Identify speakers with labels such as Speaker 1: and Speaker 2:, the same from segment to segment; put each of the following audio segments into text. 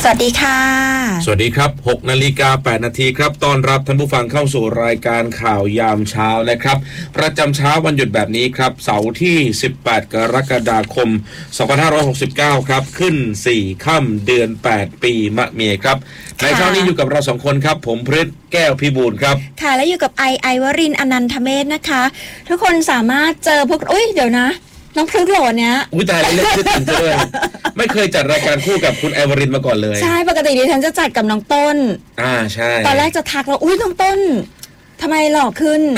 Speaker 1: สวัสดีค่ะ
Speaker 2: สวัสดีครับ6:08 นาทีครับต้อนรับท่านผู้ฟังเข้าสู่รายการข่าวยามเช้านะครับประจำเช้าวันหยุดแบบนี้ครับเสาร์ที่18 กรกฎาคม 2569ครับขึ้น4ค่ำเดือน8ปีมะเมียครับในเช้านี้อยู่กับเรา2คนครับผมพฤทธิ์แก้วพิบูลครับ
Speaker 1: ค่ะและอยู่กับไอวรินทร์อนันทเมธนะคะทุกคนสามารถเจอพวกเดี๋ยวนะน้องพฤกษ์โหลเนี้ย
Speaker 2: ตายแล้วเล่นชื่อถึงด้วยไม่เคยจัดรายการคู่กับคุณไอวรินทร์มาก่อนเลย
Speaker 1: ใช่ปกติดิฉันจะจัดกับน้องต้น
Speaker 2: ใช่
Speaker 1: ตอนแรกจะทักแล้วน้องต้นทำไมหล่อขึ้น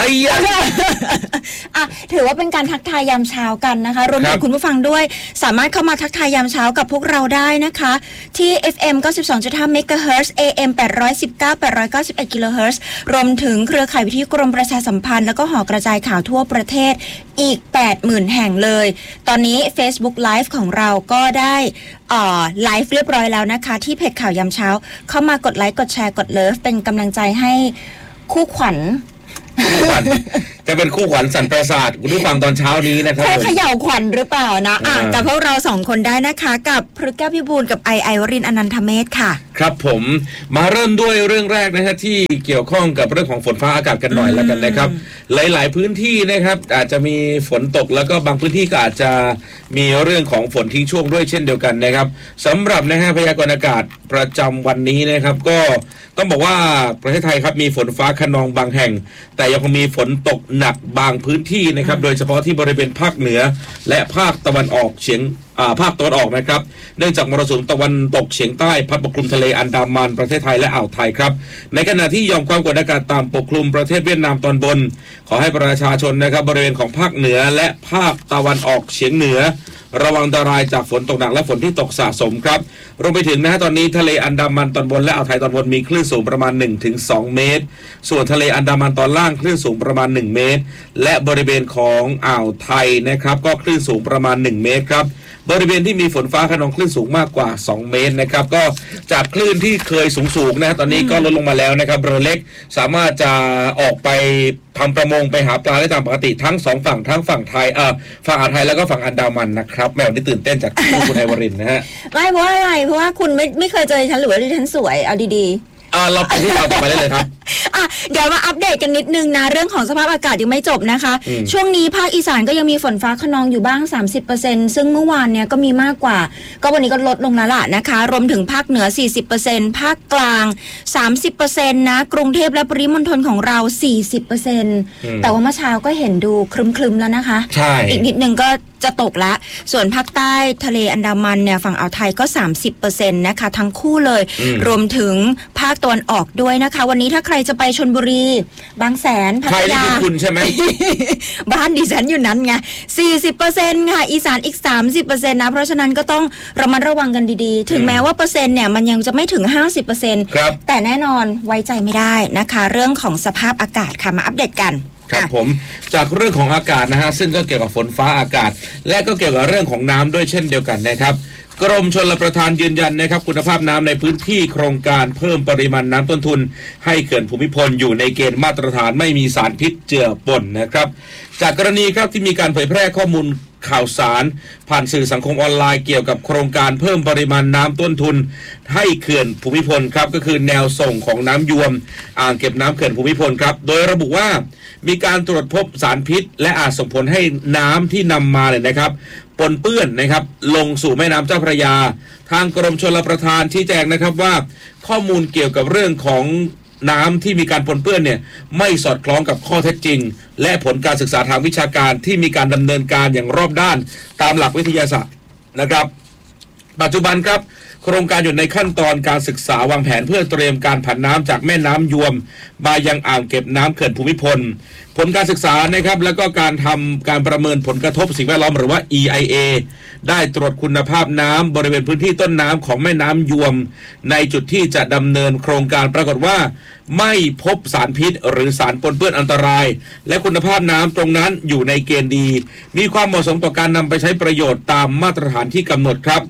Speaker 1: ถือว่าเป็นการทักทายยามเช้ากันนะคะรวมถึงคุณผู้ฟังด้วยสามารถเข้ามาทักทายยามเช้ากับพวกเราได้นะคะที่ FM 92.5 MHz AM 819 891 kHz รวมถึงเครือข่ายวิทยุกรมประชาสัมพันธ์แล้วก็หอกระจายข่าวทั่วประเทศอีก 80,000 แห่งเลยตอนนี้ Facebook Live ของเราก็ได้ไลฟ์เรียบร้อยแล้วนะคะที่เพจข่าวยามเช้าเข้ามากดไลค์กดแชร์กดเลิฟเป็นกำลังใจให้คู่ขวัญ
Speaker 2: จะเป็นคู่ขวัญสันประสาทคุณผู้ฟังตอนเช้านี้นะครับ
Speaker 1: เขย่าขวัญหรือเปล่านะกับพวกเรา2คนได้นะคะกับพฤกษ์แก้วพิบูลกับไอวรินทร์อนันทเมธค่ะ
Speaker 2: ครับผมมาเริ่มด้วยเรื่องแรกนะฮะที่เกี่ยวข้องกับเรื่องของฝนฟ้าอากาศกันหน่อยแล้วกันนะครับหลายๆพื้นที่นะครับอาจจะมีฝนตกแล้วก็บางพื้นที่ก็อาจจะมีเรื่องของฝนทิ้งช่วงด้วยเช่นเดียวกันนะครับสำหรับนะฮะพยากรณ์อากาศประจำวันนี้นะครับก็ต้องบอกว่าประเทศไทยครับมีฝนฟ้าคะนองบางแห่งแต่ยังคงมีฝนตกหนักบางพื้นที่นะครับโดยเฉพาะที่บริเวณภาคเหนือและภาคตะวันออกเฉียงภาคตะวันออกนะครับเนื่องจากมรสุมตะวันตกเฉียงใต้พัดปกคลุมทะเลอันดามันประเทศไทยและอ่าวไทยครับในขณะที่หย่อมความกดอากาศต่ำปกคลุมประเทศเวียดนามตอนบนขอให้ประชาชนนะครับบริเวณของภาคเหนือและภาคตะวันออกเฉียงเหนือระวังอันตรายจากฝนตกหนักและฝนที่ตกสะสมครับรวมไปถึงนะฮะตอนนี้ทะเลอันดามันตอนบนและอ่าวไทยตอนบนมีคลื่นสูงประมาณ 1-2 เมตรส่วนทะเลอันดามันตอนล่างคลื่นสูงประมาณ1 เมตรและบริเวณของอ่าวไทยนะครับก็คลื่นสูงประมาณ1 เมตรครับบริเวณที่มีฝนฟ้าคะนองคลื่นสูงมากกว่า2 เมตรนะครับก็จากคลื่นที่เคยสูงนะตอนนี้ก็ลดลงมาแล้วนะครับเรือเล็กสามารถจะออกไปทำประมงไปหาปลาได้ตามปกติทั้ง2ฝั่งทั้งฝั่งไทยฝั่งอ่าวไทยแล้วก็ฝั่งอันดามันนะครับแม่วันนี้ตื่นเต้นจากคุณไอวรินทร์นะฮะ
Speaker 1: ไม่เพราะอะไรเพราะว่าคุณไม่เคยเจอฉันหรือว่าฉันสวยเอาดีๆ
Speaker 2: เราไปที่เราต่อไปได้เลยครับ
Speaker 1: เดี๋ยวมาอัปเดตกันนิดนึงนะเรื่องของสภาพอากาศยังไม่จบนะคะช่วงนี้ภาคอีสานก็ยังมีฝนฟ้าคะนองอยู่บ้าง 30% ซึ่งเมื่อวานเนี่ยก็มีมากกว่าก็วันนี้ก็ลดลงแล้วล่ะนะคะรวมถึงภาคเหนือ 40% ภาคกลาง 30% นะกรุงเทพและปริมณฑลของเรา 40% แต่ว่าเมื่อเช้าก็เห็นดูครึมๆแล้วนะคะ
Speaker 2: ใช่
Speaker 1: อีกนิดนึงก็จะตกละส่วนภาคใต้ทะเลอันดามันเนี่ยฝั่งอ่าวไทยก็ 30% นะคะทั้งคู่เลยรวมถึงภาคตะวันออกด้วยนะคะวันนี้ถ้าใครจะไปชลบุรีบางแสนพัทยา
Speaker 2: คุณใช่ไหม
Speaker 1: บ้านดิฉันอยู่นั้นไง 40% ค่ะอีสานอีก 30% นะเพราะฉะนั้นก็ต้องระมัดระวังกันดีๆถึงแม้ว่าเปอร์เซ็นต์เนี่ยมันยังจะไม่ถึง 50%
Speaker 2: ครับ
Speaker 1: แต่แน่นอนไว้ใจไม่ได้นะคะเรื่องของสภาพอากาศค่ะมาอัปเดตกัน
Speaker 2: ครับผมจากเรื่องของอากาศนะฮะซึ่งก็เกี่ยวกับฝนฟ้าอากาศและก็เกี่ยวกับเรื่องของน้ำด้วยเช่นเดียวกันนะครับกรมชลประทานยืนยันนะครับคุณภาพน้ำในพื้นที่โครงการเพิ่มปริมาณน้ำต้นทุนให้เขื่อนภูมิพลอยู่ในเกณฑ์มาตรฐานไม่มีสารพิษเจือปนนะครับจากกรณีครับที่มีการเผยแพร่ข้อมูลข่าวสารผ่านสื่อสังคมออนไลน์เกี่ยวกับโครงการเพิ่มปริมาณน้ำต้นทุนให้เขื่อนภูมิพลครับก็คือแนวส่งของน้ำยวมอ่างเก็บน้ำเขื่อนภูมิพลครับโดยระบุว่ามีการตรวจพบสารพิษและอาจส่งผลให้น้ำที่นำมาเนี่ยนะครับปนเปื้อนนะครับลงสู่แม่น้ำเจ้าพระยาทางกรมชลประทานชี้แจงนะครับว่าข้อมูลเกี่ยวกับเรื่องของน้ำที่มีการปนเปื้อนเนี่ยไม่สอดคล้องกับข้อเท็จจริงและผลการศึกษาทางวิชาการที่มีการดำเนินการอย่างรอบด้านตามหลักวิทยาศาสตร์นะครับปัจจุบันครับโครงการอยู่ในขั้นตอนการศึกษาวางแผนเพื่อเตรียมการผันน้ำจากแม่น้ำยวมมายังอ่างเก็บน้ำเขื่อนภูมิพลผลการศึกษานะครับแล้วก็การทำการประเมินผลกระทบสิ่งแวดล้อมหรือว่า EIA ได้ตรวจคุณภาพน้ำบริเวณพื้นที่ต้นน้ำของแม่น้ำยวมในจุดที่จะดำเนินโครงการปรากฏว่าไม่พบสารพิษหรือสารปนเปื้อนอันตรายและคุณภาพน้ำตรงนั้นอยู่ในเกณฑ์ดีมีความเหมาะสมต่อการนำไปใช้ประโยชน์ตามมาตรฐานที่กำหนดครับ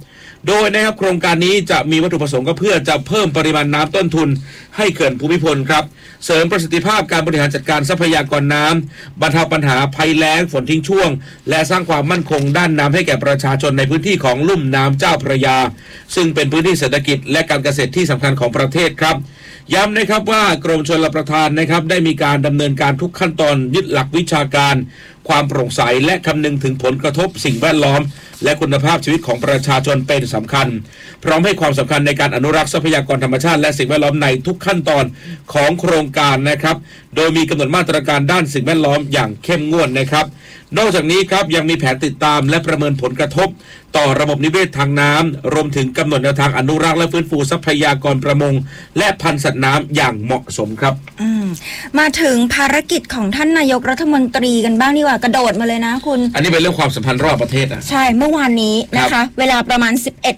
Speaker 2: โดยนะครับโครงการนี้จะมีวัตถุประสงค์ก็เพื่อจะเพิ่มปริมาณน้ำต้นทุนให้เขื่อนภูมิพลครับเสริมประสิทธิภาพการบริหารจัดการทรัพยากรน้ำบรรเทาปัญหาภัยแล้งฝนทิ้งช่วงและสร้างความมั่นคงด้านน้ำให้แก่ประชาชนในพื้นที่ของลุ่มน้ำเจ้าพระยาซึ่งเป็นพื้นที่เศรษฐกิจและการเกษตรที่สำคัญของประเทศครับย้ำนะครับว่ากรมชลประทานนะครับได้มีการดำเนินการทุกขั้นตอนยึดหลักวิชาการความโปร่งใสและคำนึงถึงผลกระทบสิ่งแวดล้อมและคุณภาพชีวิตของประชาชนเป็นสำคัญพร้อมให้ความสำคัญในการอนุรักษ์ทรัพยากรธรรมชาติและสิ่งแวดล้อมในทุกขั้นตอนของโครงการนะครับโดยมีกำหนดมาตรการด้านสิ่งแวดล้อมอย่างเข้มงวดนะครับนอกจากนี้ครับยังมีแผนติดตามและประเมินผลกระทบต่อระบบนิเวศทางน้ำรวมถึงกำหนดแนวทางอนุรักษ์และฟื้นฟูทรัพยากรประมงและพันธุ์สัตว์น้ำอย่างเหมาะสมครับ
Speaker 1: มาถึงภารกิจของท่านนายกรัฐมนตรีกันบ้างดีกว่ากระโดดมาเลยนะคุณ
Speaker 2: อันนี้เป็นเรื่องความสัมพันธ์รอบประเทศนะ
Speaker 1: ใช่เมื่อวานนี้นะคะเวลาประมาณ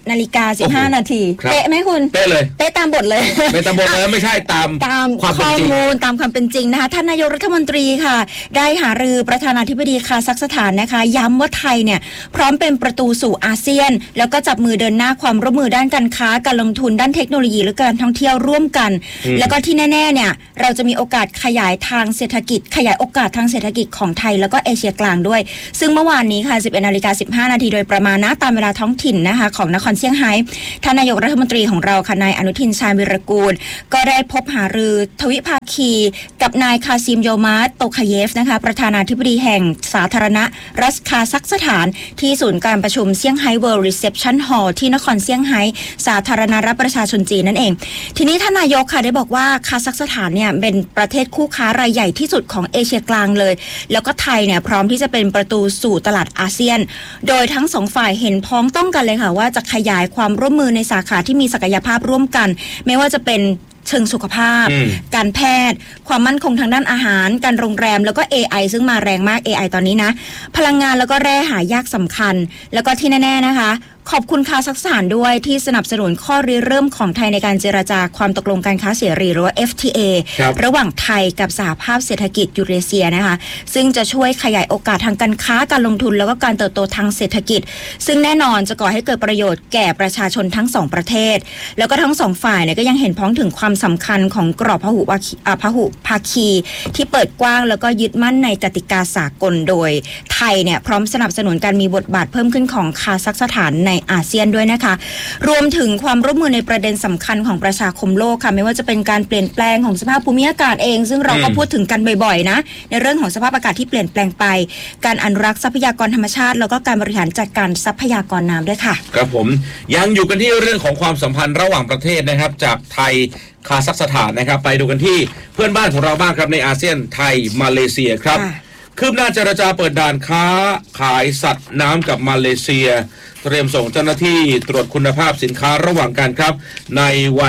Speaker 1: 11:15 น.เป๊ะไหมคุณ
Speaker 2: เป๊ะเลย
Speaker 1: เป๊ะตามบทเลย
Speaker 2: เป๊ะตามบทเลยไม่ใช่ตาม
Speaker 1: ข้อมูลตามความเป็นจริงนะคะท่านนายกรัฐมนตรีค่ะได้หารือประธานาธิบดีคาซัคสถานนะคะย้ำว่าไทยเนี่ยพร้อมเป็นประตูสู่อาเซียนแล้วก็จับมือเดินหน้าความร่วมมือด้านการค้าการลงทุนด้านเทคโนโลยีและการท่องเที่ยวร่วมกันแล้วก็ที่แน่ๆเนี่ยเราจะมีโอกาสขยายทางเศรษฐกิจขยายโอกาสทางเศรษฐกิจของไทยแล้วก็เอเชียกลางด้วยซึ่งเมื่อวานนี้ค่ะ 11:15 น.โดยประมาณนะตามเวลาท้องถิ่นนะคะของนครเซี่ยงไฮ้ท่านนายกรัฐมนตรีของเราค่ะนายอนุทินชาญวิรากูลก็ได้พบหารือทวิภาคีกับนายคาซิมโยมาร์ตโตคาเยฟนะคะประธานาธิบดีแห่งสาธารณรัฐคาซัคสถานที่ศูนย์การประชุมเซี่ยงไฮ้เวิลด์รีเซพชันฮอลล์ที่นครเซี่ยงไฮ้สาธารณรัฐประชาชนจีนนั่นเองทีนี้ท่านนายกค่ะได้บอกว่าคาซัคสถานเนี่ยเป็นประเทศคู่ค้ารายใหญ่ที่สุดของเอเชียกลางเลยแล้วก็ไทยเนี่ยพร้อมที่จะเป็นประตูสู่ตลาดอาเซียนโดยทั้งสองฝ่ายเห็นพ้องต้องกันเลยค่ะว่าจะขยายความร่วมมือในสาขาที่มีศักยภาพร่วมกันไม่ว่าจะเป็นเชิงสุขภาพการแพทย์ความมั่นคงทางด้านอาหารการโรงแรมแล้วก็ AI ซึ่งมาแรงมาก AI ตอนนี้นะพลังงานแล้วก็แร่หายากสำคัญแล้วก็ที่แน่ๆนะคะขอบคุณคาซัคสถานด้วยที่สนับสนุนข้อริเริ่มของไทยในการเจรจาความตกลงการค้าเสรีหรือว่า FTA ระหว่างไทยกับสหภาพเศรษฐกิจยูเรเซียนะคะซึ่งจะช่วยขยายโอกาสทางการค้าการลงทุนแล้วก็การเติบโตทางเศรษฐกิจซึ่งแน่นอนจะก่อให้เกิดประโยชน์แก่ประชาชนทั้งสองประเทศแล้วก็ทั้งสองฝ่ายเนี่ยก็ยังเห็นพ้องถึงความสำคัญของกรอบพหุภาคีที่เปิดกว้างแล้วก็ยึดมั่นในกติกาสากลโดยไทยเนี่ยพร้อมสนับสนุนการมีบทบาทเพิ่มขึ้นของคาซัคสถานในอาเซียนด้วยนะคะรวมถึงความร่วมมือในประเด็นสำคัญของประชาคมโลกค่ะไม่ว่าจะเป็นการเปลี่ยนแปลงของสภาพภูมิอากาศเองซึ่งเราก็พูดถึงกันบ่อยๆนะในเรื่องของสภาพอากาศที่เปลี่ยนแปลงไปการอนุรักษ์ทรัพยากรธรรมชาติแล้วก็การบริหารจัดการทรัพยากรน้ำด้วยค่ะ
Speaker 2: ครับผมยังอยู่กันที่เรื่องของความสัมพันธ์ระหว่างประเทศนะครับจากไทยคาซัคสถานนะครับไปดูกันที่เพื่อนบ้านของเราบ้างครับในอาเซียนไทยมาเลเซียครับคืบหน้าเจรจาเปิดด่านค้าขายสัตว์น้ำกับมาเลเซียเตรียมส่งเจ้าหน้าที่ตรวจคุณภาพสินค้าระหว่างกันครับในวัน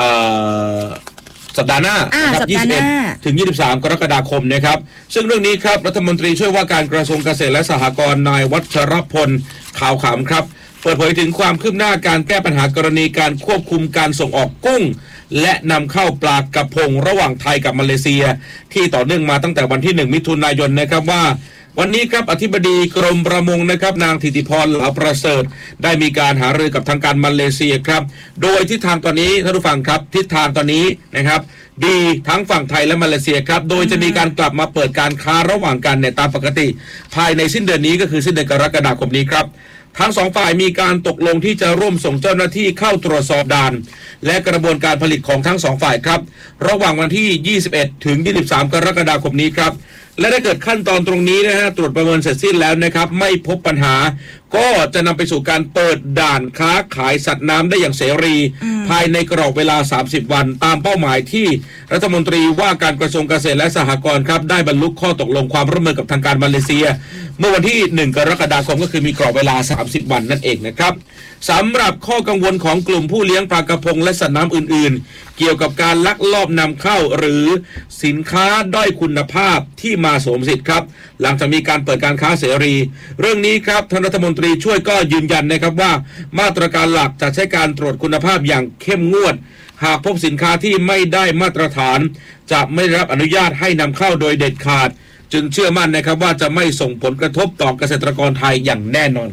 Speaker 2: สัปดาห์หน้าครับ21 ถึง 23 กรกฎาคมนะครับซึ่งเรื่องนี้ครับรัฐมนตรีช่วยว่าการกระทรวงเกษตรและสหกรณ์นายวัชรพลขาวขำครับเปิดเผยถึงความคืบหน้าการแก้ปัญหากรณีการควบคุมการส่งออกกุ้งและนำเข้าปลากระพงระหว่างไทยกับมาเลเซียที่ต่อเนื่องมาตั้งแต่วันที่ 1 มิถุนายนนะครับว่าวันนี้ครับอธิบดีกรมประมงนะครับนางธิติพรเหลาประเสริฐได้มีการหารือกับทางการมาเลเซียครับโดยทิศทางตอนนี้ท่านผู้ฟังครับทิศทางตอนนี้นะครับดีทั้งฝั่งไทยและมาเลเซียครับโดยจะมีการกลับมาเปิดการค้าระหว่างกันเนี่ยตามปกติภายในสิ้นเดือนนี้ก็คือสิ้นเดือนกรกฎาคมนี้ครับทั้งสองฝ่ายมีการตกลงที่จะร่วมส่งเจ้าหน้าที่เข้าตรวจสอบด่านและกระบวนการผลิตของทั้งสองฝ่ายครับระหว่างวันที่ 21 ถึง 23 กรกฎาคมนี้ครับและถ้าเกิดขั้นตอนตรงนี้นะฮะตรวจประเมินเสร็จสิ้นแล้วนะครับไม่พบปัญหาก็จะนำไปสู่การเปิดด่านค้าขายสัตว์น้ำได้อย่างเสรีภายในกรอบเวลา30 วันตามเป้าหมายที่รัฐมนตรีว่าการกระทรวงเกษตรและสหกรณ์ครับได้บรรลุข้อตกลงความร่วมมือกับทางการมาเลเซียเมื่อวันที่ 1 กรกฎาคมก็คือมีกรอบเวลา30 วันนั่นเองนะครับสำหรับข้อกังวลของกลุ่มผู้เลี้ยงปลากระพงและสัตว์น้ำอื่นๆเกี่ยวกับการลักลอบนำเข้าหรือสินค้าด้อยคุณภาพที่มาสวมสิทธิ์ครับหลังจากมีการเปิดการค้าเสรีเรื่องนี้ครับท่านรัฐมนตรีช่วยก็ยืนยันนะครับว่ามาตรการหลักจะใช้การตรวจคุณภาพอย่างเข้มงวดหากพบสินค้าที่ไม่ได้มาตรฐานจะไม่ได้รับอนุญาตให้นำเข้าโดยเด็ดขาดจึงเชื่อมั่นนะครับว่าจะไม่ส่งผลกระทบต่อเกษตรกรไทยอย่างแน่นอนครับ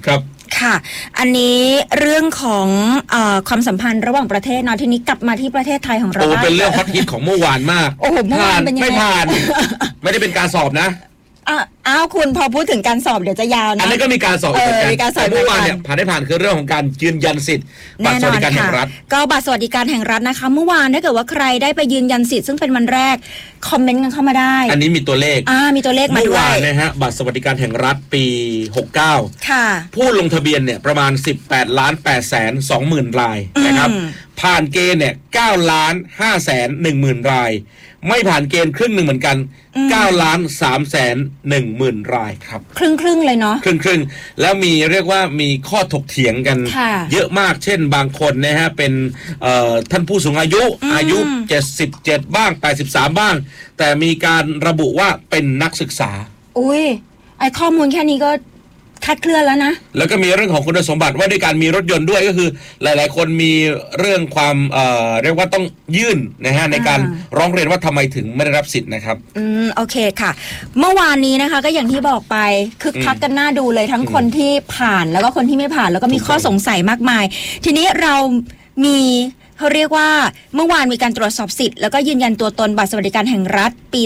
Speaker 1: ค่ะอันนี้เรื่องของความสัมพันธ์ระหว่างประเทศเนาะทีนี้กลับมาที่ประเทศไทยของเรา
Speaker 2: เป็นเรื่องฮอตฮิตของเมื่อวานมาก
Speaker 1: โอ้โหเมื่อวานเป็นยังไง
Speaker 2: ไม่ผ่าน ไม่ได้เป็นการสอบนะ
Speaker 1: อ้าวคุณพอพูดถึงการสอบเดี๋ยวจะยาวนะ
Speaker 2: อันนี้ก็มีการสอบเหมือนกันแต่เมื่อวานเนี่ยผ่านคือเรื่องของการยืนยันสิทธิ์บัตรสวัสดิการแห่งรัฐ
Speaker 1: ก็บัตรสวัสดิการแห่งรัฐนะคะเมื่อวานถ้าเกิดว่าใครได้ไปยืนยันสิทธิ์ซึ่งเป็นวันแรกคอมเมนต์กันเข้ามาได้
Speaker 2: อันนี้มีตัวเลข
Speaker 1: มีตัวเลขมาด้วย
Speaker 2: เมื่อวานนะฮะบัตรสวัสดิการแห่งรัฐปี69ค่ะผู้ลงทะเบียนเนี่ยประมาณ 18,820,000 รายนะครับผ่านเกณฑ์เนี่ย 9,510,000 รายไม่ผ่านเกณฑ์ครึ่งหนึ่งเหมือนกัน 9,310,000 รายครับ
Speaker 1: ครึ่งเลยเนาะ
Speaker 2: ครึ่งแล้วมีเรียกว่ามีข้อถกเถียงกันเยอะมากเช่นบางคนนะฮะเป็นท่านผู้สูงอายุ77บ้าง83บ้างแต่มีการระบุว่าเป็นนักศึกษา
Speaker 1: อุ้ยไอข้อมูลแค่นี้ก็คลาดเคลื่อนแล้วนะ
Speaker 2: แล้วก็มีเรื่องของคุณสมบัติว่าด้วยการมีรถยนต์ด้วยก็คือหลายๆคนมีเรื่องความเรียกว่าต้องยื่นนะฮะในการร้องเรียนว่าทำไมถึงไม่ได้รับสิทธิ์นะครับ
Speaker 1: โอเคค่ะเมื่อวานนี้นะคะก็อย่างที่บอกไปคึกคักกันน่าดูเลยทั้งคนที่ผ่านแล้วก็คนที่ไม่ผ่านแล้วก็มีข้อสงสัยมากมายทีนี้เรามีเขาเรียกว่าเมื่อวานมีการตรวจสอบสิทธิ์แล้วก็ยืนยันตัวตนบัตรสวัสดิการแห่งรัฐปี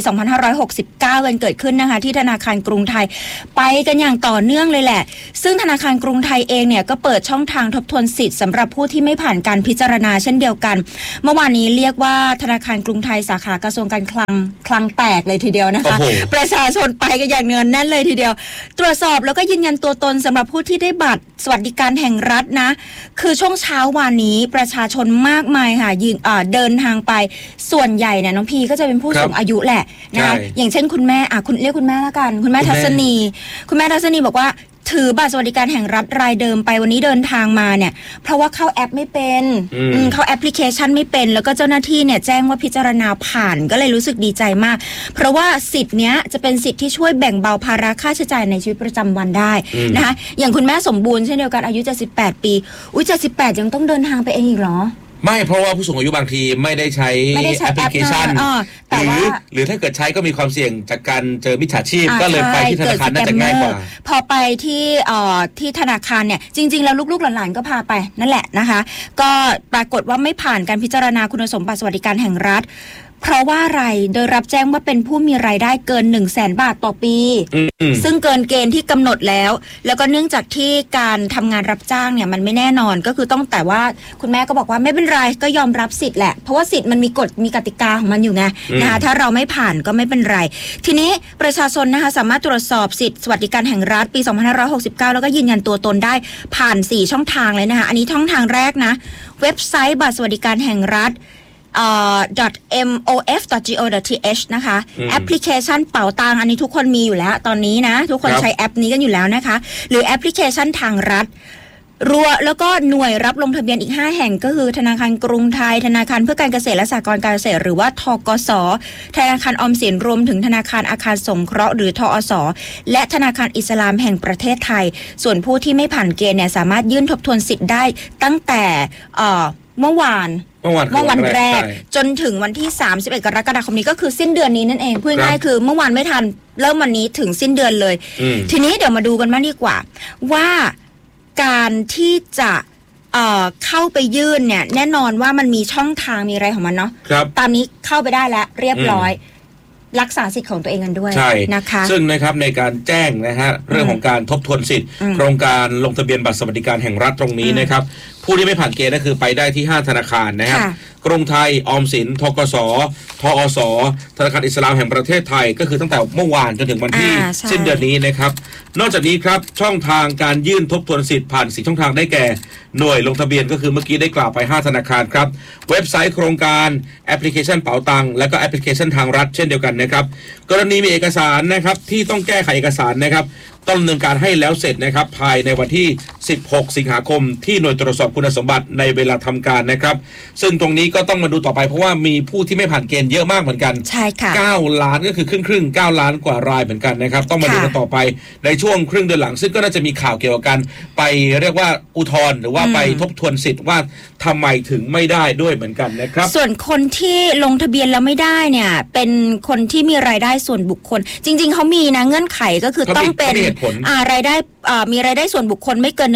Speaker 1: 2569วันเกิดขึ้นนะคะที่ธนาคารกรุงไทยไปกันอย่างต่อเนื่องเลยแหละซึ่งธนาคารกรุงไทยเองเนี่ยก็เปิดช่องทางทบทวนสิทธิ์สำหรับผู้ที่ไม่ผ่านการพิจารณาเช่นเดียวกันเมื่อวานนี้เรียกว่าธนาคารกรุงไทยสาขากระทรวงการคลังแตกเลยทีเดียวนะคะประชาชนไปกันอย่างเนืองแน่นเลยทีเดียวตรวจสอบแล้วก็ยืนยันตัวตนสำหรับผู้ที่ได้บัตรสวัสดิการแห่งรัฐนะคือช่วงเช้าวานนี้ประชาชนมากมายค่ะเดินทางไปส่วนใหญ่เนี่ยน้องพีก็จะเป็นผู้สูงอายุแหละนะอย่างเช่นคุณแม่คุณเรียกคุณแม่ละกันคุณแม่ทัศนีบอกว่าถือบัตรสวัสดิการแห่งรัฐรายเดิมไปวันนี้เดินทางมาเนี่ยเพราะว่าเข้าแอปไม่เป็นเข้าแอปพลิเคชันไม่เป็นแล้วก็เจ้าหน้าที่เนี่ยแจ้งว่าพิจารณาผ่านก็เลยรู้สึกดีใจมากเพราะว่าสิทธิ์เนี้ยจะเป็นสิทธิ์ที่ช่วยแบ่งเบาภาระค่าใช้จ่ายในชีวิตประจำวันได้นะคะอย่างคุณแม่สมบูรณ์เช่นเดียวกันอายุ78ปี78ยังต้องเดินทางไปเองอีกเหรอ
Speaker 2: ไม่เพราะว่าผู้สูงอายุบางทีไม่ได้ใช้แอปพลิเคชันหรือถ้าเกิดใช้ก็มีความเสี่ยงจากการเจอมิจฉาชีพก็เลยไปที่ธนาคารน่าจะง่ายกว่า
Speaker 1: พอไปที่ธนาคารเนี่ยจริงๆแล้วลูกๆหลานๆก็พาไปนั่นแหละนะคะก็ปรากฏว่าไม่ผ่านการพิจารณาคุณสมบัติสวัสดิการแห่งรัฐเพราะว่าอะไรโดยรับแจ้งว่าเป็นผู้มีรายได้เกิน 100,000 บาทต่อปีซึ่งเกินเกณฑ์ที่กำหนดแล้วก็เนื่องจากที่การทำงานรับจ้างเนี่ยมันไม่แน่นอนก็คือต้องแต่ว่าคุณแม่ก็บอกว่าไม่เป็นไรก็ยอมรับสิทธิ์แหละเพราะว่าสิทธิ์มันมีกฎมีกติกาของมันอยู่ไงนะคะถ้าเราไม่ผ่านก็ไม่เป็นไรทีนี้ประชาชนนะคะสามารถตรวจสอบสิทธิสวัสดิการแห่งรัฐปี2569แล้วก็ยืนยันตัวตนได้ผ่าน4ช่องทางเลยนะคะอันนี้ช่องทางแรกนะเว็บไซต์บัตรสวัสดิการแห่งรัฐ.mof.go.th นะคะแอปพลิเคชันเป๋าตังอันนี้ทุกคนมีอยู่แล้วตอนนี้นะทุกคนใช้แอปนี้กันอยู่แล้วนะคะหรือแอปพลิเคชันทางรัฐแล้วก็หน่วยรับลงทะเบียนอีก5แห่งก็คือธนาคารกรุงไทยธนาคารเพื่อการเกษตรและสหกรณ์การเกษตรหรือว่าธกส.ธนาคารออมสินรวมถึงธนาคารอาคารสงเคราะห์หรือทอส.และธนาคารอิสลามแห่งประเทศไทยส่วนผู้ที่ไม่ผ่านเกณฑ์เนี่ยสามารถยื่นทบทวนสิทธิ์ได้ตั้งแต่เมื่อวันแรกจนถึงวันที่31กรกฎาคมนี้ก็คือสิ้นเดือนนี้นั่นเองพูดง่ายคือเมื่อวานไม่ทันเริ่มวันนี้ถึงสิ้นเดือนเลยทีนี้เดี๋ยวมาดูกันบ้างดีกว่าว่าการที่จะเข้าไปยื่นเนี่ยแน่นอนว่ามันมีช่องทางมีอะไรของมันเนาะตามนี้เข้าไปได้แล้วเรียบร้อยรักษาสิทธิ์ของตัวเองกันด้วยนะคะ
Speaker 2: ซึ่งนะครับในการแจ้งนะฮะเรื่องของการทบทวนสิทธิ์โครงการลงทะเบียนบัตรสวัสดิการแห่งรัฐตรงนี้นะครับผู้ที่ไม่ผ่านเกณฑ์ก็คือไปได้ที่5ธนาคารนะครับกรุงไทยออมสินธกส.ทอส.ธนาคารอิสลามแห่งประเทศไทยก็คือตั้งแต่เมื่อวานจนถึงวันที่สิ้นเดือนนี้นะครับนอกจากนี้ครับช่องทางการยื่นทบทวนสิทธิ์ผ่าน4ช่องทางได้แก่หน่วยลงทะเบียนก็คือเมื่อกี้ได้กล่าวไป5ธนาคารครับเว็บไซต์โครงการแอปพลิเคชันเป๋าตังและก็แอปพลิเคชันทางรัฐเช่นเดียวกันนะครับกรณีมีเอกสารนะครับที่ต้องแก้ไขเอกสารนะครับต้องดำเนินการให้แล้วเสร็จนะครับภายในวันที่16สิงหาคมที่หน่วยตรวจสอบคุณสมบัติในเวลาทำการนะครับซึ่งตรงนี้ก็ต้องมาดูต่อไปเพราะว่ามีผู้ที่ไม่ผ่านเกณฑ์เยอะมากเหมือนกัน
Speaker 1: ใช่ค่ะ
Speaker 2: 9 ล้านก็คือครึ่ง9 ล้านกว่ารายเหมือนกันนะครับต้องมาดูกันต่อไปในช่วงครึ่งเดือนหลังซึ่งก็น่าจะมีข่าวเกี่ยวกับการไปเรียกว่าอุทธรณ์หรือว่าไปทบทวนสิทธิ์ว่าทำไมถึงไม่ได้ด้วยเหมือนกันนะครับ
Speaker 1: ส่วนคนที่ลงทะเบียนแล้วไม่ได้เนี่ยเป็นคนที่มีรายได้ส่วนบุคคลจริงๆเขามีนะเงื่อนไขก็คือต้องเป็นรายได้มีรายได้ส่วนบุคคลไม่เกิน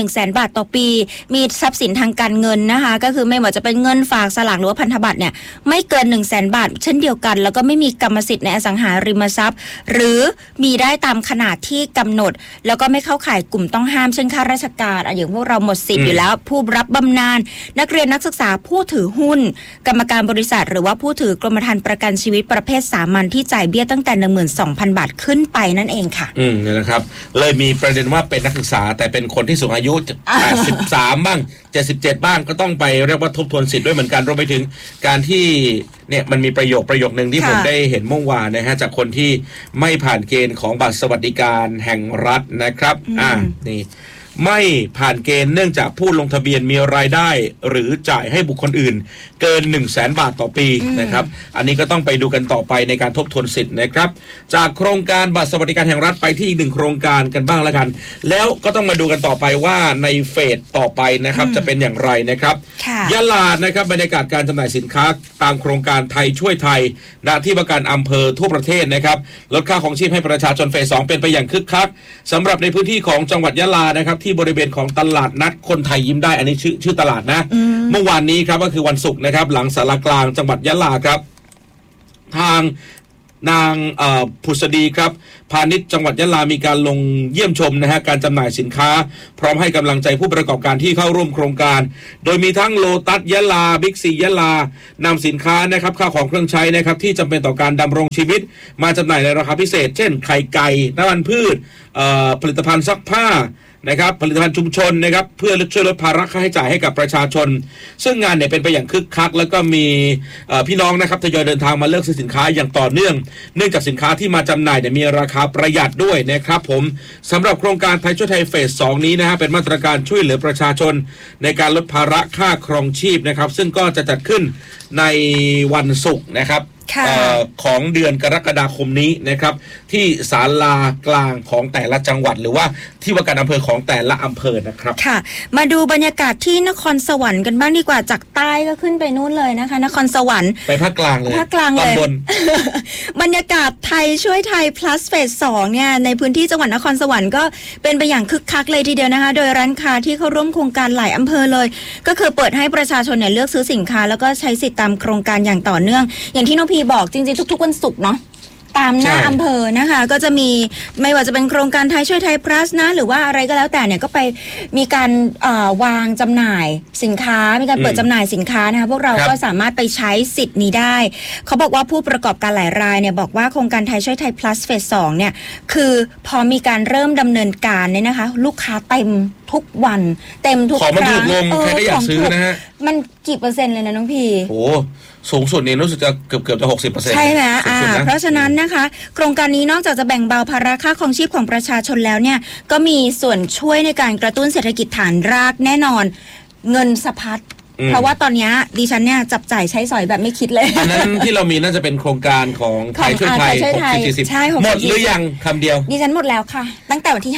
Speaker 1: 100,000 บาทต่อปีมีทรัพย์สินทางการเงินนะคะก็คือไม่ว่าจะเป็นเงินฝากสลากหรือว่าพันธบัตรเนี่ยไม่เกิน 100,000 บาทเช่นเดียวกันแล้วก็ไม่มีกรรมสิทธิ์ในอสังหาริมทรัพย์หรือมีได้ตามขนาดที่กำหนดแล้วก็ไม่เข้าข่ายกลุ่มต้องห้ามเช่นข้าราชการอย่างพวกเราหมดสิทธิ์อยู่แล้วผู้รับบำนาญนักเรียนนักศึกษาผู้ถือหุ้นกรรมการบริษัทหรือว่าผู้ถือกรมธรรม์ประกันชีวิตประเภทสามัญที่จ่ายเบี้ยตั้งแต่ 12,000 บาทขึ้นไปนั่นเองค่ะ
Speaker 2: นี่นะครับเลยมีประเด็นว่าเป็นนักศึกษาแต่เป็นคนที่สูงอายุ83บ้าง77บ้างก็ต้องไปเรียกว่าทบทวนสิทธิ์ด้วยเหมือนกันรวมไปถึงการที่เนี่ยมันมีประโยคนึงที่ผมได้เห็นเมื่อวานนะฮะจากคนที่ไม่ผ่านเกณฑ์ของบัตรสวัสดิการแห่งรัฐนะครับนี่ไม่ผ่านเกณฑ์เนื่องจากผู้ลงทะเบียนมีรายได้หรือจ่ายให้บุคคลอื่นเกิน 100,000 บาทต่อปีนะครับอันนี้ก็ต้องไปดูกันต่อไปในการทบทวนสิทธิ์นะครับจากโครงการบัตรสวัสดิการแห่งรัฐไปที่อีกหนึ่งโครงการกันบ้างแล้วกันแล้วก็ต้องมาดูกันต่อไปว่าในเฟสต่อไปนะครับจะเป็นอย่างไรนะครับยะลานะครับบรรยากาศการจำหน่ายสินค้าตามโครงการไทยช่วยไทยณที่ว่าการอำเภอทั่วประเทศนะครับลดค่าของชีพให้ประชาชนเฟส 2เป็นไปอย่างคึกคักสำหรับในพื้นที่ของจังหวัดยะลานะครับที่บริเวณของตลาดนัดคนไทยยิ้มได้อันนี้ชื่อตลาดนะเมื่อวานนี้ครับก็คือวันศุกร์นะครับหลังศาลากลางจังหวัดยะลาครับทางนางผุษดีครับพาณิชย์จังหวัดยะลามีการลงเยี่ยมชมนะฮะการจำหน่ายสินค้าพร้อมให้กำลังใจผู้ประกอบการที่เข้าร่วมโครงการโดยมีทั้งโลตัสยะลาบิ๊กซียะลานำสินค้านะครับข้าวของเครื่องใช้นะครับที่จำเป็นต่อการดำรงชีวิตมาจำหน่ายในราคาพิเศษเช่นไข่ไก่น้ำมันพืชผลิตภัณฑ์ซักผ้านะครับผลิตภัณฑ์ชุมชนนะครับเพื่อช่วยลดภาระค่าใช้จ่ายให้กับประชาชนซึ่งงานเนี่ยเป็นไปอย่างคึกคักแล้วก็มีพี่น้องนะครับทยอยเดินทางมาเลือกซื้อสินค้าอย่างต่อเนื่องเนื่องจากสินค้าที่มาจำหน่ายเนี่ยมีราคาประหยัดด้วยนะครับผมสำหรับโครงการไทยช่วยไทยเฟส 2นี้นะฮะเป็นมาตรการช่วยเหลือประชาชนในการลดภาระค่าครองชีพนะครับซึ่งก็จะจัดขึ้นในวันศุกร์นะครับของเดือนกรกฎาคมนี้นะครับที่ศาลากลางของแต่ละจังหวัดหรือว่าที่ว่าการอำเภอของแต่ละอำเภอนะครับ
Speaker 1: ค่ะมาดูบรรยากาศที่นครสวรรค์กันบ้างดีกว่าจากใต้ก็ขึ้นไปนู่นเลยนะคะนครสวรรค์
Speaker 2: ไปภาคกลางเลย
Speaker 1: ตอนบน บรรยากาศไทยช่วยไทย plus เฟส 2เนี่ยในพื้นที่จังหวัดนครสวรรค์ก็เป็นไปอย่างคึกคักเลยทีเดียวนะคะโดยร้านค้าที่เข้าร่วมโครงการหลายอำเภอเลยก็คือเปิดให้ประชาชนเนี่ยเลือกซื้อสินค้าแล้วก็ใช้สิทธิ์ตามโครงการอย่างต่อเนื่องอย่างที่น้องพีบอกจริงๆทุกวันศุกร์เนาะตามหน้าอำเภอนะคะก็จะมีไม่ว่าจะเป็นโครงการไทยช่วยไทย plus นะหรือว่าอะไรก็แล้วแต่เนี่ยก็ไปมีการวางจำหน่ายสินค้ามีการเปิดจำหน่ายสินค้านะคะพวกเราก็สามารถไปใช้สิทธิ์นี้ได้เขาบอกว่าผู้ประกอบการหลายรายเนี่ยบอกว่าโครงการไทยช่วยไทย plus เฟส 2เนี่ยคือพอมีการเริ่มดำเนินการเนี่ยนะคะลูกค้าเต็มทุกวันเต็มทุกครั้ง
Speaker 2: ของมันถูกลงใครก็อยากซื้อนะฮะ
Speaker 1: มันกี่เปอร์เซ็นต์เลยนะน้องพี
Speaker 2: โอ้สูงสุดนี่รู้สึกจะเกือบจะ 60%
Speaker 1: ใช่ไหมเพราะฉะนั้นนะคะโครงการนี้นอกจากจะแบ่งเบาภาระค่าครองชีพของประชาชนแล้วเนี่ยก็มีส่วนช่วยในการกระตุ้นเศรษฐกิจฐานรากแน่นอนเงินสะพัดเพราะว่าตอนนี้ดิฉันเนี่ยจับจ่ายใช้สอยแบบไม่คิดเลย
Speaker 2: อันนั้นที่เรามีน่าจะเป็นโครงการของไทยช่วยไทย60-40หมดหรือยังคำเดียว
Speaker 1: ดิฉันหมดแล้วค่ะตั้งแต่วันที่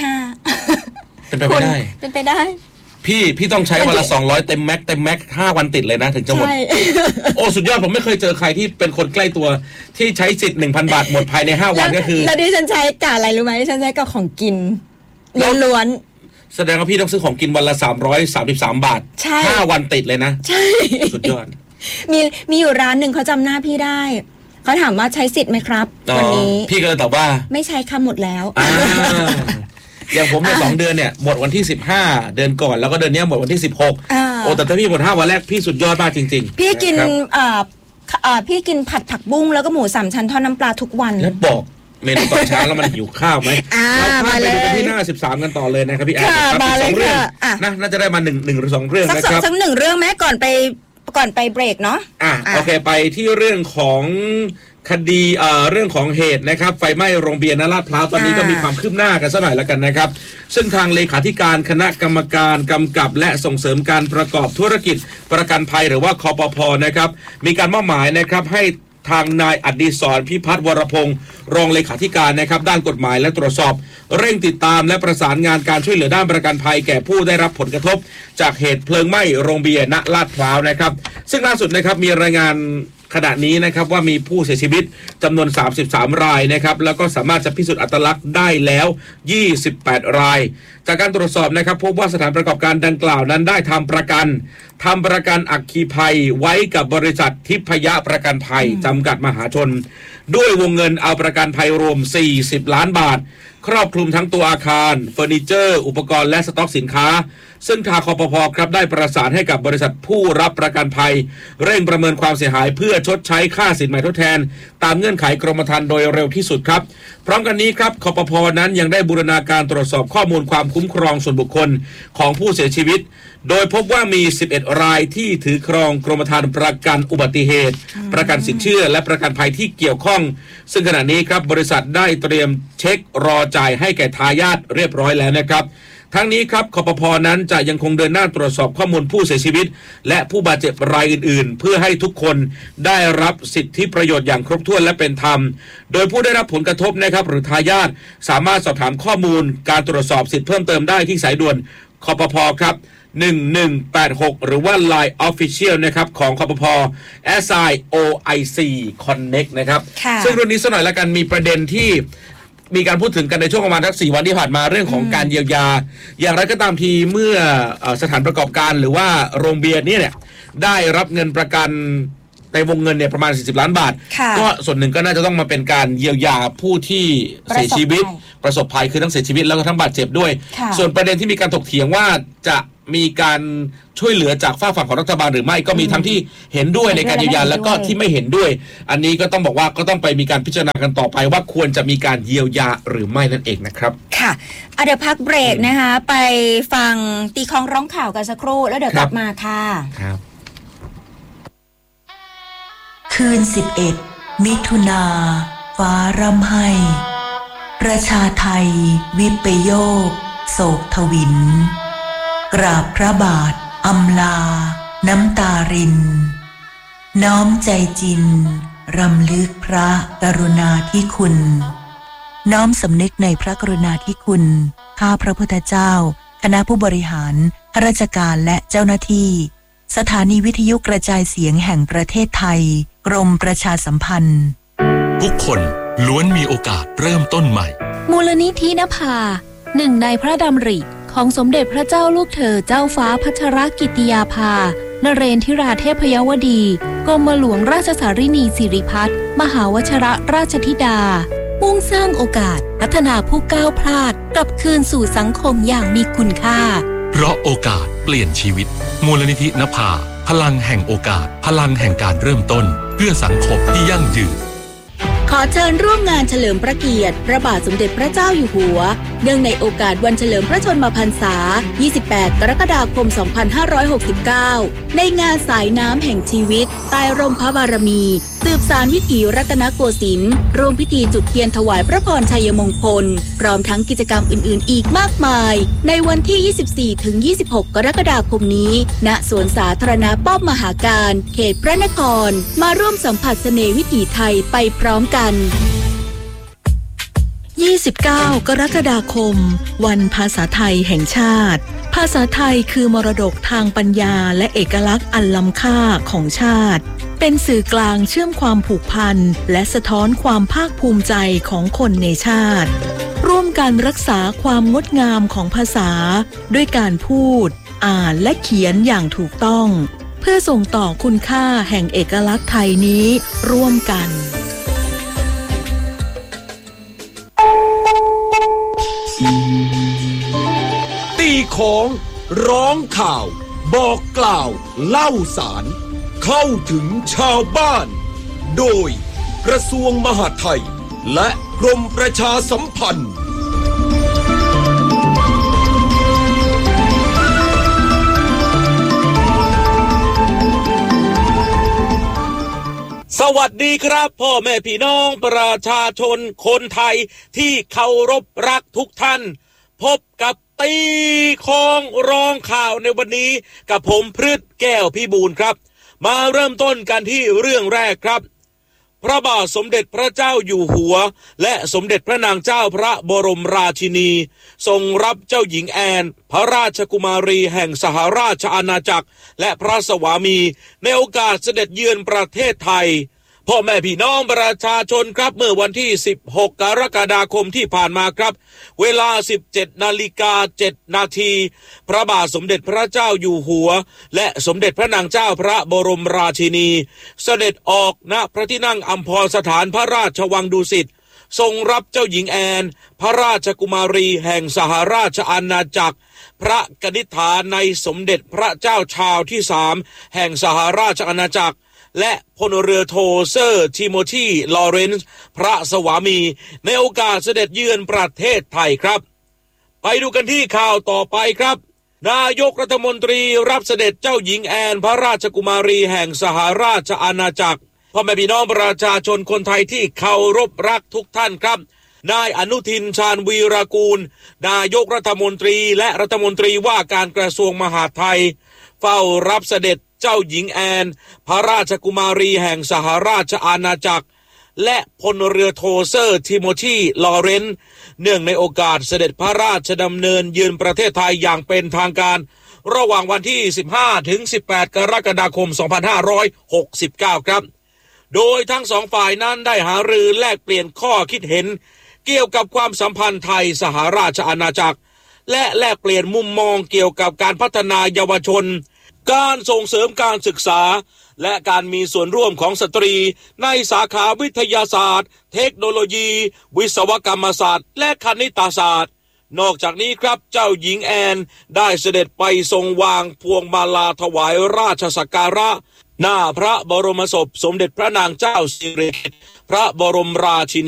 Speaker 2: 5เป็นไปไม่ได้
Speaker 1: เป็นไปได้
Speaker 2: พี่ต้องใช้วันละ200เต็มแม็ก5วันติดเลยนะถึงจะหมดโอ้สุดยอดผมไม่เคยเจอใครที่เป็นคนใกล้ตัวที่ใช้สิทธิ์ 1,000 บาทหมดภายใน5วันก็คือ
Speaker 1: แล้วดิฉันใช้กับอะไรรู้ไหมดิฉันใช้กับของกินล้วน
Speaker 2: แสดงว่าพี่ต้องซื้อของกินวันละ333บาท5วันติดเลยนะ
Speaker 1: ใช่
Speaker 2: สุดยอด
Speaker 1: มีอยู่ร้านหนึ่งเขาจำหน้าพี่ได้เขาถามว่าใช้สิทธิ์ไหมครับวันนี้
Speaker 2: พี่ก็เลยตอบว่า
Speaker 1: ไม่ใช้ค่ะหมดแล้ว
Speaker 2: อย่างผมเนี่ย2 เดือนเนี่ยหมดวันที่15เดือนก่อนแล้วก็เดือนนี้หมดวันที่16โอ้แต่ถ้าพี่หมด5วันแรกพี่สุดยอดมากจริง
Speaker 1: ๆพี่กินพี่กินผัดผักบุ้งแล้วก็หมู3ชั้นทอดน้ำปลาทุกวัน
Speaker 2: แล้วบอกเมนูตอนเช้าแล้วมันหิวข้าวไหมเราข้ามไปดูกันที่หน้า13กันต่อเลยนะครับพี่แอนครับ2 เรื่องนะน่าจะได้มา1 หรือ 2 เรื่องนะครับ
Speaker 1: สัก1 เรื่องไหมก่อนไปเบรกเนาะ
Speaker 2: โอเคไปที่เรื่องของคดีเรื่องของเหตุนะครับไฟไหม้โรงเบียร์ณลาดพร้าวตอนนี้ก็มีความคืบหน้ากันสักหน่อยแล้วกันนะครับซึ่งทางเลขาธิการคณะกรรมการกำกับและส่งเสริมการประกอบธุรกิจประกันภัยหรือว่าคปภ.นะครับมีการมอบหมายนะครับให้ทางนายอดิศรพิพัฒน์วรพงศ์รองเลขาธิการนะครับด้านกฎหมายและตรวจสอบเร่งติดตามและประสานงานการช่วยเหลือด้านประกันภัยแก่ผู้ได้รับผลกระทบจากเหตุเพลิงไหม้โรงเบียร์ณลาดพร้าวนะครับซึ่งล่าสุดนะครับมีรายงานขณะนี้นะครับว่ามีผู้เสียชีวิตจำนวน33รายนะครับแล้วก็สามารถจะพิสูจน์อัตลักษณ์ได้แล้ว28รายจากการตรวจสอบนะครับพบว่าสถานประกอบการดังกล่าวนั้นได้ทำประกันอัคคีภัยไว้กับบริษัททิพยประกันภัยจำกัดมหาชนด้วยวงเงินเอาประกันภัยรวม40ล้านบาทครอบคลุมทั้งตัวอาคารเฟอร์นิเจอร์อุปกรณ์และสต็อกสินค้าซึ่งทางคปภ.ครับได้ประสานให้กับบริษัทผู้รับประกันภัยเร่งประเมินความเสียหายเพื่อชดใช้ค่าสินใหม่ทดแทนตามเงื่อนไขกรมธรรม์โดยเร็วที่สุดครับพร้อมกันนี้ครับคปภ.นั้นยังได้บูรณาการตรวจสอบข้อมูลความคุ้มครองส่วนบุคคลของผู้เสียชีวิตโดยพบว่ามี11รายที่ถือครองกรมธรรม์ประกันอุบัติเหตุประกันสินเชื่อและประกันภัยที่เกี่ยวข้องซึ่งขณะนี้ครับบริษัทได้เตรียมเช็ครอจ่ายให้แก่ทายาทเรียบร้อยแล้วนะครับทั้งนี้ครับคปภ.นั้นจะยังคงเดินหน้าตรวจสอบข้อมูลผู้เสียชีวิตและผู้บาดเจ็บรายอื่นๆเพื่อให้ทุกคนได้รับสิทธิประโยชน์อย่างครบถ้วนและเป็นธรรมโดยผู้ได้รับผลกระทบนะครับหรือทายาทสามารถสอบถามข้อมูลการตรวจสอบสิทธิเพิ่มเติมได้ที่สายด่วนคปภ.ครับ1186หรือว่า Line Official นะครับของคปภ. SIOIC Connect นะครับซึ่งเรื่องนี้สักหน่อยละกันมีประเด็นที่มีการพูดถึงกันในช่วงประมาณทัก4วันที่ผ่านมาเรื่องของการเยียวยาอย่างไรก็ตามทีเมื่อสถานประกอบการหรือว่าโรงเบียร์เนี่ยได้รับเงินประกันในวงเงินเนี่ยประมาณ40ล้านบาทก็ส่วนหนึ่งก็น่าจะต้องมาเป็นการเยียวยาผู้ที่เสียชีวิตประสบภัยคือทั้งเสียชีวิตแล้วก็ทั้งบาดเจ็บด้วยส่วนประเด็นที่มีการถกเถียงว่าจะมีการช่วยเหลือจากฝ่ายฝั่งของรัฐบาลหรือไม่ก็มีทั้งที่เห็นด้วยในการเยียวยาแล้วก็ที่ไม่เห็นด้วยอันนี้ก็ต้องบอกว่าก็ต้องไปมีการพิจารณากันต่อไปว่าควรจะมีการเยียวยาหรือไม่นั่นเองนะครับ
Speaker 1: ค่ะเดี๋ยวพักเบรกนะคะไปฟังตีคล้องร้องข่าวกันสักครู่แล้วเดี๋ยวกลับมาค่ะ
Speaker 2: ครับ
Speaker 3: คืน11มิถุนาฟ้าร่ำไห้ประชาไทยวิปโยคโศกทวินกราบพระบาทอำลาน้ำตารินน้อมใจจินรำลึกพระกรุณาธิคุณน้อมสำนึกในพระกรุณาธิคุณข้าพระพุทธเจ้าคณะผู้บริหารข้าราชการและเจ้าหน้าที่สถานีวิทยุกระจายเสียงแห่งประเทศไทยกรมประชาสัมพันธ์
Speaker 4: ทุกคนล้วนมีโอกาสเริ่มต้นใหม่
Speaker 5: มูลนิธินภาหนึ่งในพระดำริของสมเด็จพระเจ้าลูกเธอเจ้าฟ้าพัชรกิติยาภานเรนทิราเทพยวดีกรมหลวงราชสารินีสิริพัฒน์มหาวชรราชธิดามุ่งสร้างโอกาสพัฒนาผู้ก้าวพลาดกลับคืนสู่สังคมอย่างมีคุณค่า
Speaker 4: เพราะโอกาสเปลี่ยนชีวิตมูลนิธินภาพลังแห่งโอกาสพลังแห่งการเริ่มต้นเพื่อสังคมที่ยั่งยืน
Speaker 5: ขอเชิญร่วมงานเฉลิมพระเกียรติพระบาทสมเด็จพระเจ้าอยู่หัวเนื่องในโอกาสวันเฉลิมพระชนมพรรษา 28 กรกฎาคม 2569 ในงานสายน้ำแห่งชีวิตใต้ร่มพระบารมีสืบสานวิถีรัตนโกสินทร์ร่วมพิธีจุดเทียนถวายพระพรชัยมงคลพร้อมทั้งกิจกรรมอื่นๆอีกมากมายในวันที่ 24-26 กรกฎาคมนี้ณสวนสาธารณะป้อมมหาการเขตพระนครมาร่วมสัมผัสเสน่ห์วิถีไทยไปพร้อมกัน
Speaker 3: 29 กรกฎาคมวันภาษาไทยแห่งชาติภาษาไทยคือมรดกทางปัญญาและเอกลักษณ์อันล้ำค่าของชาติเป็นสื่อกลางเชื่อมความผูกพันและสะท้อนความภาคภูมิใจของคนในชาติร่วมกันรักษาความงดงามของภาษาด้วยการพูดอ่านและเขียนอย่างถูกต้องเพื่อส่งต่อคุณค่าแห่งเอกลักษณ์ไทยนี้ร่วมกัน
Speaker 6: ตีของร้องข่าวบอกกล่าวเล่าสารเข้าถึงชาวบ้านโดยกระทรวงมหาดไทยและกรมประชาสัมพันธ์
Speaker 2: สวัสดีครับพ่อแม่พี่น้องประชาชนคนไทยที่เคารพรักทุกท่านพบกับตีของร้องข่าวในวันนี้กับผมพฤทธิ์แก้วพิบูลครับมาเริ่มต้นกันที่เรื่องแรกครับพระบาทสมเด็จพระเจ้าอยู่หัวและสมเด็จพระนางเจ้าพระบรมราชินีทรงรับเจ้าหญิงแอนพระราชกุมารีแห่งสหราชอาณาจักรและพระสวามีในโอกาสเสด็จเยือนประเทศไทยพ่อแม่พี่น้องประชาชนครับเมื่อวันที่16กรกฎาคมที่ผ่านมาครับเวลา 17:07 นาทีพระบาทสมเด็จพระเจ้าอยู่หัวและสมเด็จพระนางเจ้าพระบรมราชินีเสด็จออกณพระที่นั่งอัมพรสถานพระราชวังดุสิตทรงรับเจ้าหญิงแอนพระราชกุมารีแห่งสหราชอาณาจักรพระกนิษฐาในสมเด็จพระเจ้าชาวที่3แห่งสหราชอาณาจักรและพลเรือโทเซอร์ทิโมธีลอเรนซ์พระสวามีในโอกาสเสด็จเยือนประเทศไทยครับไปดูกันที่ข่าวต่อไปครับนายกรัฐมนตรีรับเสด็จเจ้าหญิงแอนพระราชกุมารีแห่งสหราชอาณาจักรพ่อแม่พี่น้องประชาชนคนไทยที่เคารพรักทุกท่านครับนายอนุทินชาญวีรกูลนายกรัฐมนตรีและรัฐมนตรีว่าการกระทรวงมหาดไทยเฝ้ารับเสด็จเจ้าหญิงแอนพระราชกุมารีแห่งสหราชอาณาจักรและพลเรือโทเซอร์ทิโมธีลอเรนซ์เนื่องในโอกาสเสด็จพระราชดำเนินเยือนประเทศไทยอย่างเป็นทางการระหว่างวันที่15ถึง18กรกฎาคม2569ครับโดยทั้งสองฝ่ายนั้นได้หารือแลกเปลี่ยนข้อคิดเห็นเกี่ยวกับความสัมพันธ์ไทยสหราชอาณาจักรและแลกเปลี่ยนมุมมองเกี่ยวกับการพัฒนาเยาวชนการส่งเสริมการศึกษาและการมีส่วนร่วมของสตรีในสาขาวิทยาศาสตร์เทคโนโลยีวิศวกรรมศาสตร์และคณิตศาสตร์นอกจากนี้ครับเจ้าหญิงแอนได้เสด็จไปทรงวางพวงมาลาถวายราชสักการะหน้าพระบรมศพสมเด็จพระนางเจ้าสิริกิติ์พระบรมราชินี